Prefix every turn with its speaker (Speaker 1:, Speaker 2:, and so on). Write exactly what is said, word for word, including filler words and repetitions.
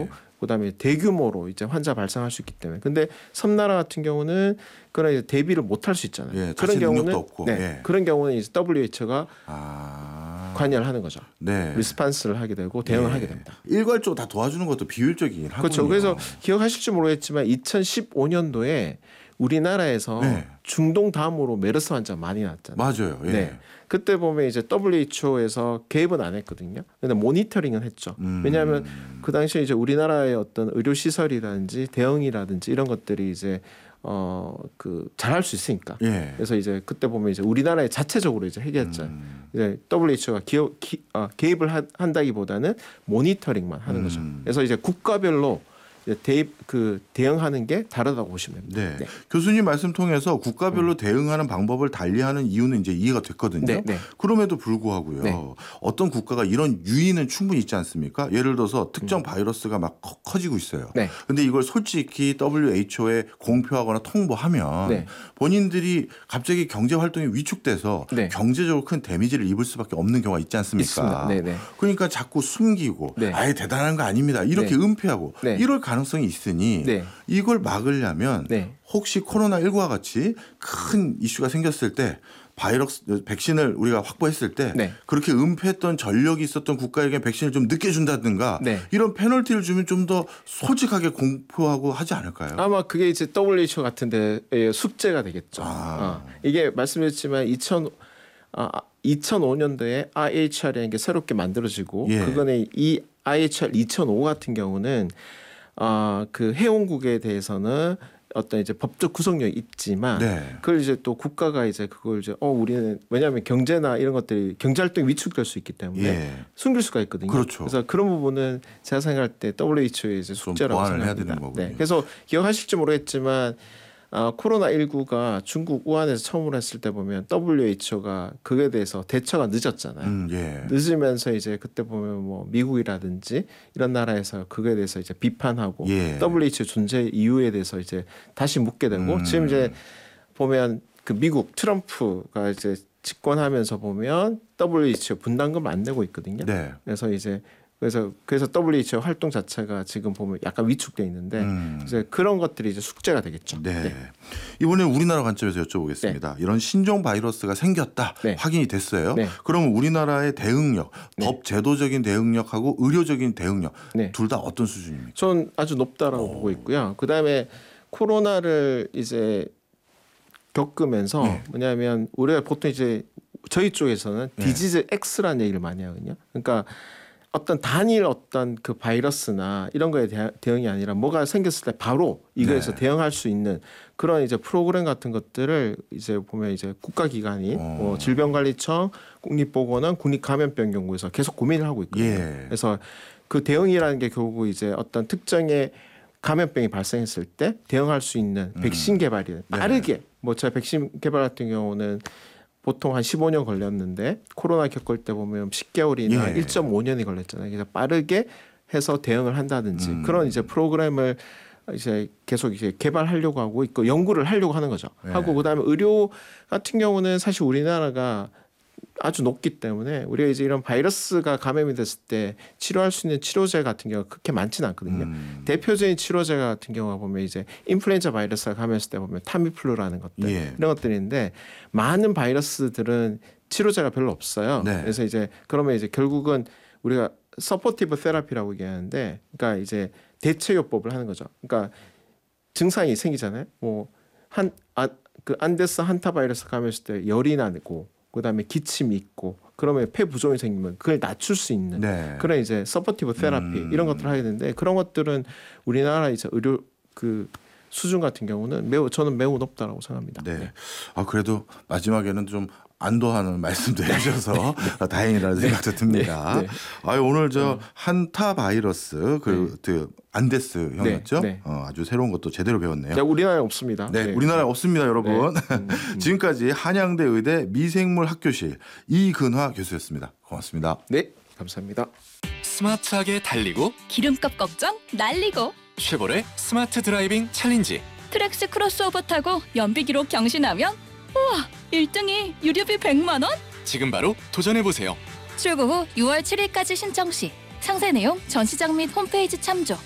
Speaker 1: 예. 그다음에 대규모로 이제 환자 발생할 수 있기 때문에. 근데 섬나라 같은 경우는 그런 이제 대비를 못할 수 있잖아요.
Speaker 2: 예,
Speaker 1: 그런 경우는
Speaker 2: 없고.
Speaker 1: 네,
Speaker 2: 예.
Speaker 1: 그런 경우는 이제 더블유에이치오가
Speaker 2: 아...
Speaker 1: 관여를 하는 거죠.
Speaker 2: 네.
Speaker 1: 리스판스를 하게 되고 대응을
Speaker 2: 예.
Speaker 1: 하게 됩니다.
Speaker 2: 일괄적으로 다 도와주는 것도 비효율적이긴 하군요.
Speaker 1: 그렇죠. 그래서 기억하실지 모르겠지만 이천십오 년도에 우리나라에서 네. 중동 다음으로 메르스 환자 많이 났잖아요.
Speaker 2: 맞아요. 예.
Speaker 1: 네. 그때 보면 이제 더블유에이치오에서 개입은 안 했거든요. 근데 모니터링은 했죠. 음. 왜냐하면 그 당시에 이제 우리나라의 어떤 의료 시설이라든지 대응이라든지 이런 것들이 이제 어 그 잘할 수 있으니까. 예. 그래서 이제 그때 보면 이제 우리나라에 자체적으로 이제 해결했잖아요. 음. 이제 더블유에이치오가 기업, 기, 어, 개입을 하, 한다기보다는 모니터링만 하는 음. 거죠. 그래서 이제 국가별로 대입 그 대응하는 게 다르다고 보시면 됩니다.
Speaker 2: 네.
Speaker 1: 네.
Speaker 2: 교수님 말씀 통해서 국가별로 음. 대응하는 방법을 달리하는 이유는 이제 이해가 됐거든요. 네. 네. 그럼에도 불구하고요. 네. 어떤 국가가 이런 유인은 충분히 있지 않습니까? 예를 들어서 특정 음. 바이러스가 막 커지고 있어요. 네. 근데 이걸 솔직히 더블유에이치오에 공표하거나 통보하면 네. 본인들이 갑자기 경제 활동이 위축돼서 네. 경제적으로 큰 데미지를 입을 수밖에 없는 경우가 있지 않습니까? 네. 네. 그러니까 자꾸 숨기고 네. 아예 대단한 거 아닙니다. 이렇게 네. 은폐하고 네. 이럴 가능성이 있으니 네. 이걸 막으려면 네. 혹시 코로나십구와 같이 큰 이슈가 생겼을 때 바이러스 백신을 우리가 확보했을 때 네. 그렇게 은폐했던 전력이 있었던 국가에게 백신을 좀 늦게 준다든가 네. 이런 페널티를 주면 좀 더 솔직하게 공표하고 하지 않을까요?
Speaker 1: 아마 그게 이제 더블유에이치오 같은 데의 숙제가 되겠죠. 아. 어. 이게 말씀드렸지만 이천, 아, 이천오 년도에 아이에이치알이라는 게 새롭게 만들어지고 예. 그거는 이 아이에이치알 이천오 같은 경우는 아, 그 회원국에 대해서는 어떤 이제 법적 구속력이 있지만 네. 그걸 이제 또 국가가 이제 그걸 이제 어 우리는 왜냐하면 경제나 이런 것들이 경제 활동이 위축될 수 있기 때문에 예. 숨길 수가 있거든요.
Speaker 2: 그렇죠.
Speaker 1: 그래서 그런 부분은 제가 생각할 때 더블유에이치오의 이제 숙제라고 생각합니다.
Speaker 2: 해야 되는 거군요.
Speaker 1: 네. 그래서 기억하실지 모르겠지만 아, 코로나십구가 중국 우한에서 처음으로 했을 때 보면 더블유에이치오가 그에 대해서 대처가 늦었잖아요. 음, 예. 늦으면서 이제 그때 보면 뭐 미국이라든지 이런 나라에서 그거에 대해서 이제 비판하고 예. 더블유에이치오 존재 이유에 대해서 이제 다시 묻게 되고 음. 지금 이제 보면 그 미국 트럼프가 이제 집권하면서 보면 더블유에이치오 분담금 안 내고 있거든요. 네. 그래서 이제 그래서 그래서 더블유에이치오 활동 자체가 지금 보면 약간 위축돼 있는데 음. 이제 그런 것들이 이제 숙제가 되겠죠.
Speaker 2: 네. 네. 이번에 우리나라 관점에서 여쭤보겠습니다. 네. 이런 신종 바이러스가 생겼다 네. 확인이 됐어요. 네. 그러면 우리나라의 대응력, 네. 법 제도적인 대응력하고 의료적인 대응력 네. 둘 다 어떤 수준입니까?
Speaker 1: 전 아주 높다라고 오. 보고 있고요. 그 다음에 코로나를 이제 겪으면서 네. 뭐냐면 우리가 보통 이제 저희 쪽에서는 네. 디지즈 X라는 얘기를 많이 하거든요. 그러니까 어떤 단일 어떤 그 바이러스나 이런 거에 대, 대응이 아니라 뭐가 생겼을 때 바로 이거에서 네. 대응할 수 있는 그런 이제 프로그램 같은 것들을 이제 보면 이제 국가기관인 뭐 질병관리청, 국립보건원, 국립감염병연구에서 계속 고민을 하고 있거든요. 예. 그래서 그 대응이라는 게 결국 이제 어떤 특정의 감염병이 발생했을 때 대응할 수 있는 백신 개발이 음. 빠르게 네. 뭐 제가 백신 개발 같은 경우는 보통 한 십오 년 걸렸는데 코로나 겪을 때 보면 십 개월이나 예. 일 점 오 년이 걸렸잖아요. 그래서 빠르게 해서 대응을 한다든지 음. 그런 이제 프로그램을 이제 계속 이제 개발하려고 하고 있고 연구를 하려고 하는 거죠. 예. 하고 그다음에 의료 같은 경우는 사실 우리나라가 아주 높기 때문에 우리가 이제 이런 바이러스가 감염이 됐을 때 치료할 수 있는 치료제 같은 경우가 그렇게 많지는 않거든요. 음. 대표적인 치료제 같은 경우가 보면 이제 인플루엔자 바이러스가 감염했을 때 보면 타미플루라는 것들 예. 이런 것들인데 많은 바이러스들은 치료제가 별로 없어요. 네. 그래서 이제 그러면 이제 결국은 우리가 서포티브 테라피라고 얘기하는데 그러니까 이제 대체요법을 하는 거죠. 그러니까 증상이 생기잖아요. 뭐 한 아, 그 안데스 한타 바이러스 감염했을 때 열이 나고 그다음에 기침이 있고 그러면 폐 부종이 생기면 그걸 낮출 수 있는 네. 그런 이제 서포티브 테라피 음. 이런 것들을 하게 되는데 그런 것들은 우리나라 이제 의료 그 수준 같은 경우는 매우 저는 매우 높다라고 생각합니다.
Speaker 2: 네. 네. 아 그래도 마지막에는 좀 안도하는 말씀도 해주셔서 네. 다행이라는 네. 생각도 듭니다. 네. 네. 아 오늘 저 한타 바이러스 그, 네. 그 안데스 형이었죠. 네. 네. 어, 아주 새로운 것도 제대로 배웠네요.
Speaker 1: 네, 우리나라에 없습니다.
Speaker 2: 네, 네. 우리나라에 없습니다, 여러분. 네. 음, 음. 지금까지 한양대 의대 미생물 학교실 이근화 교수였습니다. 고맙습니다.
Speaker 1: 네, 감사합니다.
Speaker 3: 스마트하게 달리고
Speaker 4: 기름값 걱정 날리고
Speaker 3: 쉐보레 스마트 드라이빙 챌린지
Speaker 4: 트랙스 크로스오버 타고 연비기로 경신하면 우와 일 등이 유료비 백만 원?
Speaker 3: 지금 바로 도전해보세요.
Speaker 4: 출고 후 유월 칠일까지 신청 시 상세 내용 전시장 및 홈페이지 참조